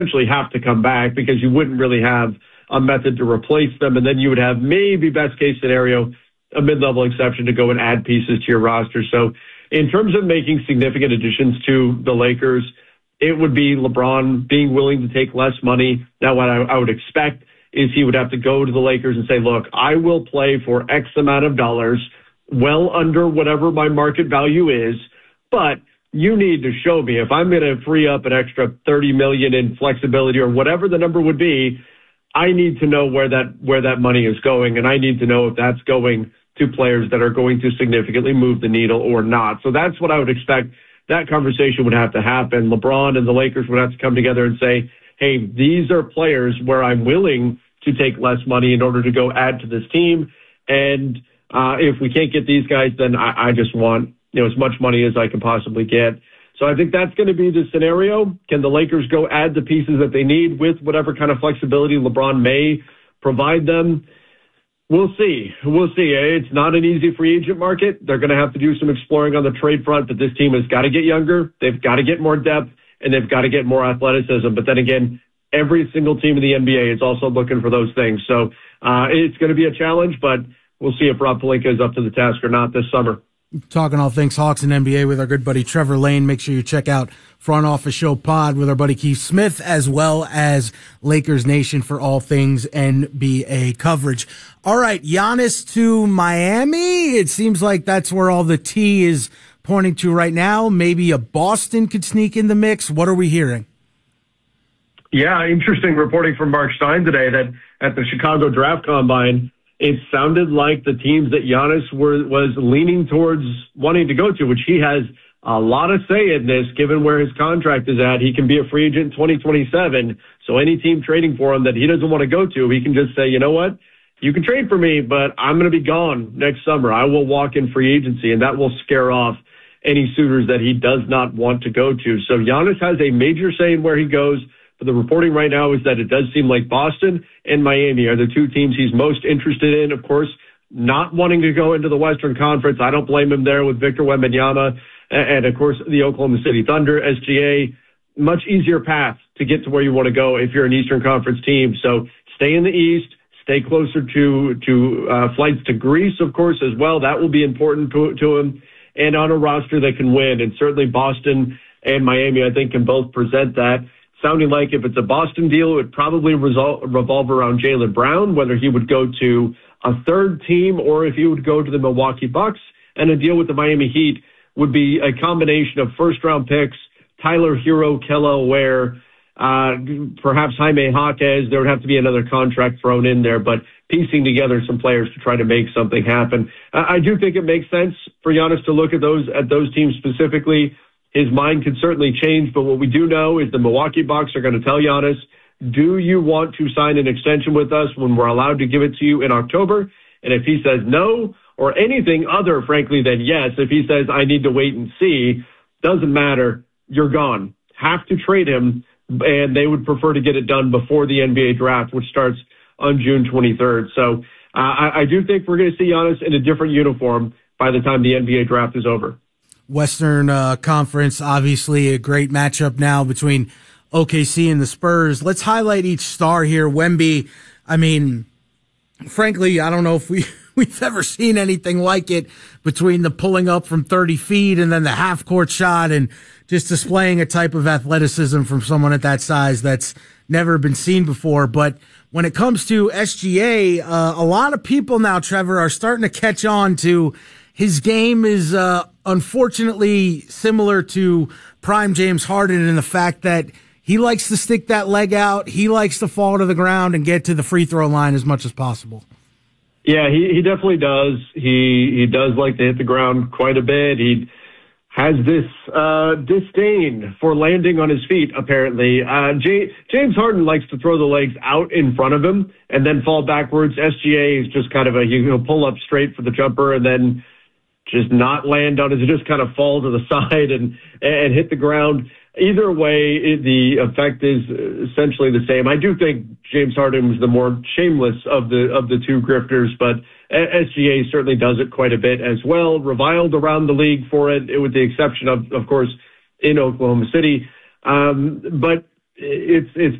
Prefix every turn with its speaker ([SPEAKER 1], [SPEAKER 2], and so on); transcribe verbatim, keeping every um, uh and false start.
[SPEAKER 1] essentially have to come back because you wouldn't really have a method to replace them. And then you would have maybe best case scenario, a mid-level exception to go and add pieces to your roster. So in terms of making significant additions to the Lakers, it would be LeBron being willing to take less money. Now, what I, I would expect is he would have to go to the Lakers and say, look, I will play for X amount of dollars, well under whatever my market value is, but you need to show me if I'm going to free up an extra thirty million dollars in flexibility or whatever the number would be, I need to know where that where that money is going, and I need to know if that's going to players that are going to significantly move the needle or not. So that's what I would expect. That conversation would have to happen. LeBron and the Lakers would have to come together and say, hey, these are players where I'm willing to take less money in order to go add to this team. And uh, if we can't get these guys, then I, I just want, you know, as much money as I can possibly get. So I think that's going to be the scenario. Can the Lakers go add the pieces that they need with whatever kind of flexibility LeBron may provide them? We'll see. We'll see. It's not an easy free agent market. They're going to have to do some exploring on the trade front, but this team has got to get younger. They've got to get more depth, and they've got to get more athleticism. But then again, every single team in the N B A is also looking for those things. So uh, it's going to be a challenge, but we'll see if Rob Pelinka is up to the task or not this summer.
[SPEAKER 2] Talking all things Hawks and N B A with our good buddy Trevor Lane. Make sure you check out Front Office Show Pod with our buddy Keith Smith, as well as Lakers Nation for all things N B A coverage. All right, Giannis to Miami. It seems like that's where all the tea is pointing to right now. Maybe a Boston could sneak in the mix. What are we hearing?
[SPEAKER 1] Yeah, interesting reporting from Mark Stein today that at the Chicago Draft Combine, it sounded like the teams that Giannis were, was leaning towards wanting to go to, which he has a lot of say in this, given where his contract is at. He can be a free agent in twenty twenty-seven. So any team trading for him that he doesn't want to go to, he can just say, you know what? You can trade for me, but I'm going to be gone next summer. I will walk in free agency, and that will scare off any suitors that he does not want to go to. So Giannis has a major say in where he goes. But the reporting right now is that it does seem like Boston and Miami are the two teams he's most interested in. Of course, not wanting to go into the Western Conference. I don't blame him there with Victor Wembanyama. And, of course, the Oklahoma City Thunder, S G A, much easier path to get to where you want to go if you're an Eastern Conference team. So stay in the East, stay closer to, to uh, flights to Greece, of course, as well. That will be important to, to him. And on a roster that can win. And certainly Boston and Miami, I think, can both present that. Sounding like if it's a Boston deal, it would probably result, revolve around Jaylen Brown, whether he would go to a third team or if he would go to the Milwaukee Bucks. And a deal with the Miami Heat would be a combination of first-round picks, Tyler Hero, Kello Ware, uh, perhaps Jaime Jaquez. There would have to be another contract thrown in there, but piecing together some players to try to make something happen. I, I do think it makes sense for Giannis to look at those at those teams specifically. His mind could certainly change, but what we do know is the Milwaukee Bucks are going to tell Giannis, do you want to sign an extension with us when we're allowed to give it to you in October? And if he says no, or anything other, frankly, than yes, if he says, I need to wait and see, doesn't matter, you're gone. Have to trade him, and they would prefer to get it done before the N B A draft, which starts on June twenty-third. So uh, I, I do think we're going to see Giannis in a different uniform by the time the N B A draft is over.
[SPEAKER 2] Western uh, Conference, obviously a great matchup now between O K C and the Spurs. Let's highlight each star here. Wemby, I mean, frankly, I don't know if we, we've ever seen anything like it between the pulling up from thirty feet and then the half-court shot and just displaying a type of athleticism from someone at that size that's never been seen before. But when it comes to S G A, uh, a lot of people now, Trevor, are starting to catch on to his game is uh, unfortunately similar to prime James Harden in the fact that he likes to stick that leg out. He likes to fall to the ground and get to the free throw line as much as possible.
[SPEAKER 1] Yeah, he, he definitely does. He he does like to hit the ground quite a bit. He has this uh, disdain for landing on his feet, apparently. Uh, J- James Harden likes to throw the legs out in front of him and then fall backwards. S G A is just kind of a, he'll pull up straight for the jumper and then just not land on it, just kind of fall to the side and and hit the ground. Either way, it, the effect is essentially the same. I do think James Harden was the more shameless of the of the two grifters, but S G A certainly does it quite a bit as well. Reviled around the league for it, with the exception of, of course, in Oklahoma City. Um, but it's it's